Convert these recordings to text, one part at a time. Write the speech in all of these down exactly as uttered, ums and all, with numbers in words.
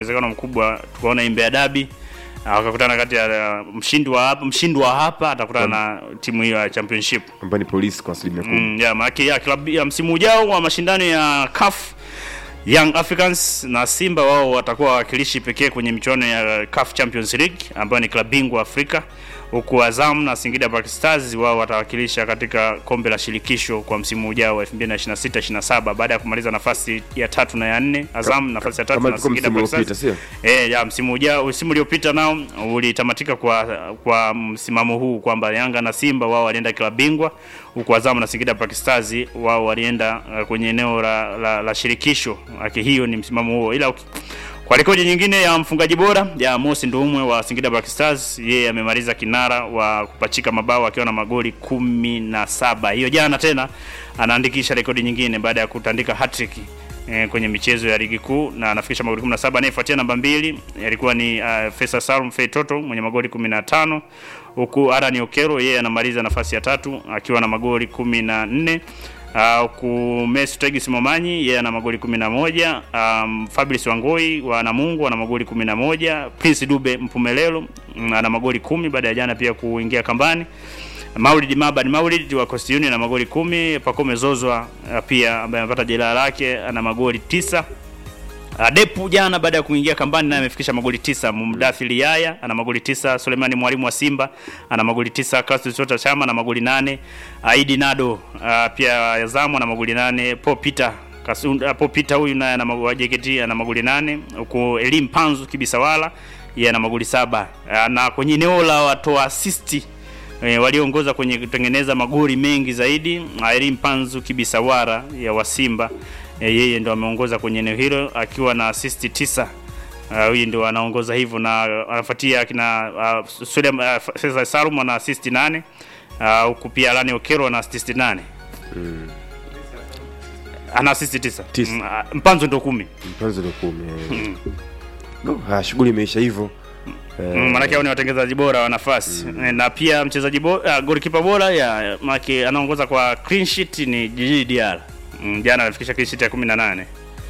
uwezekano mkubwa tukaona Mbeya Derby wakakutana kati ya mshindi wa hapa mshindi wa hapa atakutana na timu hiyo ya championship ambayo ni Police kwa asilimia kubwa. Mm, ya maana ya klabu ya msimu ujao wa mashindano ya C A F Young Africans na Simba wao watakuwa wakilishi pekee kwenye michuano ya C A F Champions League ambayo ni klabu bingwa Afrika, huku Azam na Singida Black Stars wao watawakilisha katika kombe la shirikisho kwa msimu ujao wa elfu mbili na ishirini na sita ishirini na saba baada ya kumaliza nafasi ya tatu na ya nne. Azam nafasi ya tatu na Singida Black Stars. Eh, ya msimu ujao msimu uliopita nao ulitamatika kwa kwa msimamo huu kwamba Yanga na Simba wao walienda klabu bingwa, huku Azam na Singida Black Stars wao walienda uh, kwenye eneo la, la, la shirikisho. Aki hiyo ni msimamo huo, ila kwa rekodi nyingine ya mfungaji bora ya Mosi Ndumwe wa Singida Black Stars, yeye amemaliza kinara wa kupachika mabao akiwa na magoli kumi na saba. Hiyo jana tena anaandikisha rekodi nyingine baada ya kutandika hat-trick e, kwenye michezo ya ligi kuu na anafikisha magoli kumi na saba. Anayefuatia namba mbili alikuwa ni uh, Faisal Salum Feitoto mwenye magoli kumi na tano, huku Arani Okero yeye anamaliza nafasi ya tatu akiwa na magoli kumi na nne. Uh, ku Messi Tegis Momanyi yeye ana magoli kumi na moja, um, Fabrice Wangoi wa Namungo ana magoli kumi na moja, Prince Dube Mpumelelo um, ana magoli kumi baada ya jana pia kuingia kambani. Maulid Mabad Maulid wa Coast Union ana magoli kumi, Pacome Zozwa uh, pia ambaye amepata jeraha lake ana magoli tisa. Adepu jana baada ya kuingia kambani naye amefikisha magoli tisa. Mumdathili Yaya ana magoli tisa, Sulemani Mwalimu wa Simba ana magoli tisa, Clatous Chota Chama ana magoli nane, Aidi Nado uh, pia Azamu ana magoli nane, Paul Peter Kasunda Paul Peter huyu naye ana magoli J K T ana magoli nane, huko Elim Panzu Kibisawala yeye ana magoli saba. Uh, na kwenye eneo la watoa assist E, waliongoza kwenye kutengeneza magoli mengi zaidi, Elim Panzu Kibisawara ya wa Simba e, yeye ndo ameongoza kwenye eneo hilo akiwa na assist tisa. Huyu uh, ndo anaongoza hivyo na anafuatia kina uh, Suleiman uh, Faisal Salum ana assist nane, huku uh, pia Alani Okero ana assist nane. Mm. Ana assist tisa. Mm, Mpanzu ndo kumi. Mpanzu ndo kumi. Mm. No, ha shughuli imeisha hivyo. Mm, maana yake ni watengenezaji bora wa nafasi. Mm. Na pia mchezaji bora uh, goalkeeper bora ya maana anaongoza kwa clean sheet ni Djigui Diarra. Mm, jana alifikisha clean sheet ya kumi na nane.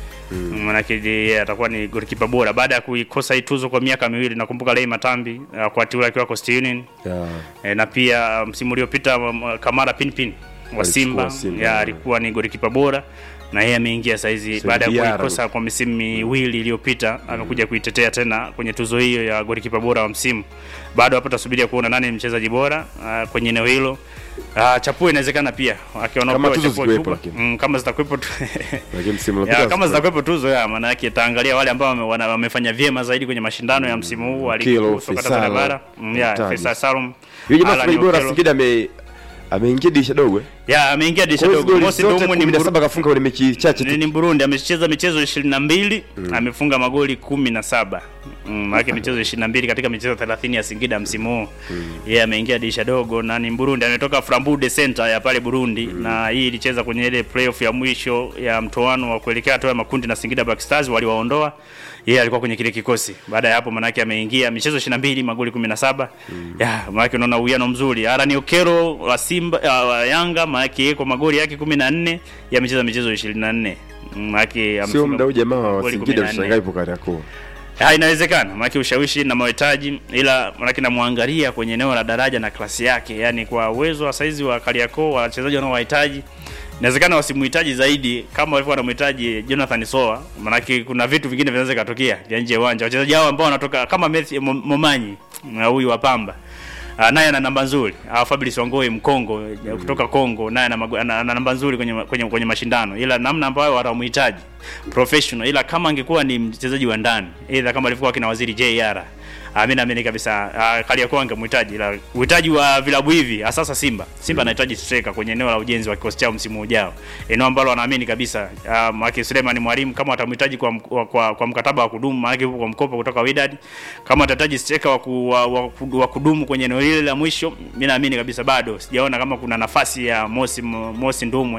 Mm. Maana yake yeye atakuwa ni goalkeeper bora baada ya kuikosa hii tuzo kwa miaka miwili. Nakumbuka Lei Matambi uh, kwa timu yake ya Coast Union. Yeah. E, na pia msimu um, uliopita um, Kamara Pinpin wa Simba, Simba ya alikuwa ni goalkeeper bora na yeye ameingia saizi baada ya kuikosa kwa misimu miwili iliyopita. Mm. Amekuja kuitetea tena kwenye tuzo hiyo ya goalkeeper bora wa msimu. Bado hapo tasubiria kuona nani mchezaji bora uh, kwenye eneo hilo. Ah uh, Chapuo inawezekana pia akiona kwa Chapuo kubwa. Mm, kama zitakuepo tu. Lakini msimu uliopita kama zitakuepo tuzo ya maana yake itaangalia wale ambao wamefanya vyema zaidi kwenye mashindano ya msimu huu alikuwa kata bara. Mm, ya Faisal Salum. Yule jamaa bora Singida ame ameingia dirisha dogo. Ya ameingia dirisha dogo. Mosi Ndumwe ni kumi na saba kafunga kwenye mechi chache tu. Ni Burundi amecheza michezo ishirini na mbili, mm. amefunga magoli kumi na saba. Mm, maana michezo ishirini na mbili katika michezo thelathini ya Singida msimu huu. Mm. Yeye ameingia dirisha dogo na ni Burundi, ametoka Frambude Center ya pale Burundi. Mm. Na hii ilicheza kwenye ile playoff ya mwisho ya mtoano wa kuelekea hatua ya makundi na Singida Black Stars waliwaondoa. Yeye alikuwa kwenye kile kikosi. Baada ya hapo manake ameingia michezo ishirini na mbili magoli kumi na saba. Mm. Ya manake unaona uwiano mzuri. Arani Okero wa Simba uh, wa Yanga manake yeye kwa magoli yake kumi na nne yamecheza michezo ishirini na nne. Manake sio mdau jamaa wa Singida mshangai ipo kati yako. Ha, inawezekana maana ushawishi na mahitaji, ila maana namwangalia kwenye eneo la daraja na klasi yake, yani kwa uwezo wa saizi wa Kariakoo wachezaji wanaohitaji inawezekana wasimuhitaji zaidi kama walivyo wanamhitaji Jonathan Soa. Maana kuna vitu vingine vinaweza katokea vya nje uwanja. Wachezaji hao ambao wanatoka kama Messi Momanyi na huyu wa Pamba, naye ana namba nzuri. Ah, Fabrice Wangoi Mkongo mm. kutoka Kongo naye ana, ana namba nzuri kwenye kwenye kwenye mashindano, ila namna ambayo watamhitaji professional, ila kama angekuwa ni mchezaji wa ndani aidha kama alivyokuwa kina Waziri J R, mimi naamini kabisa uh, Kariakoo angemhitaji, ila uhitaji wa vilabu hivi sasa Simba Simba anahitaji mm. striker kwenye eneo la ujenzi wa kikosi chao msimu ujao, eneo ambalo wanaamini kabisa uh, Maki Suleiman Mwalimu kama atamhitaji kwa, kwa, kwa, kwa mkataba wa kudumu, maana kwa mkopo kutoka Wydad, kama atahitaji striker wa, ku, wa, wa, wa kudumu kwenye eneo hili la mwisho, mimi naamini kabisa bado sijaona kama kuna nafasi ya Mosi Mosi Ndumwe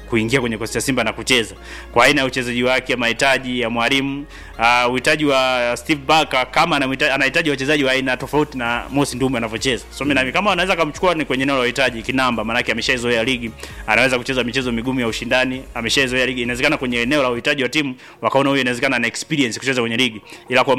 kuingia kwenye kosi ya Simba na kucheza kwa aina ya uchezaji wake, mahitaji ya mwalimu, uh, uhitaji wa Steve Barker kama anahitaji wachezaji wa aina tofauti na Mosi Ndume anavyocheza. So mimi nami kama anaweza kumchukua ni kwenye eneo la uhitaji kinamba, maana yake ameshaizoea ligi, anaweza kucheza michezo migumu ya ushindani, ameshaizoea ligi. Inawezekana kwenye eneo la uhitaji wa timu wakaona huyu inawezekana ana experience kucheza kwenye ligi, ila kwa